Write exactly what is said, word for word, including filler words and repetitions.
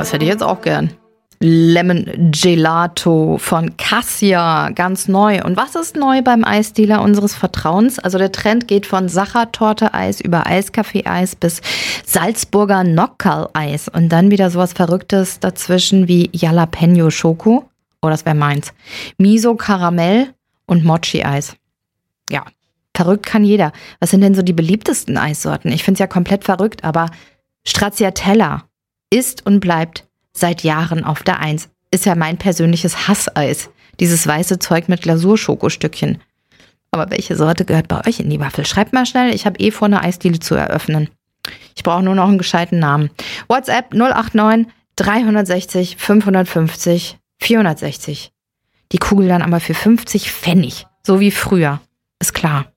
das hätte ich jetzt auch gern. Lemon Gelato von Cassia, ganz neu. Und was ist neu beim Eisdealer unseres Vertrauens? Also der Trend geht von Sachertorte-Eis über Eiskaffee-Eis bis Salzburger Nockerl-Eis. Und dann wieder sowas Verrücktes dazwischen wie Jalapeno-Schoko. Oh, das wäre meins. Miso-Karamell und Mochi-Eis. Ja, verrückt kann jeder. Was sind denn so die beliebtesten Eissorten? Ich finde es ja komplett verrückt, aber Stracciatella ist und bleibt seit Jahren auf der Eins. Ist ja mein persönliches Hasseis. Dieses weiße Zeug mit Glasur-Schokostückchen. Aber welche Sorte gehört bei euch in die Waffel? Schreibt mal schnell, ich habe eh vor, eine Eisdiele zu eröffnen. Ich brauche nur noch einen gescheiten Namen. WhatsApp null acht neun drei sechs null fünf fünf null vier sechs null. Die Kugel dann aber für fünfzig Pfennig. So wie früher. Ist klar.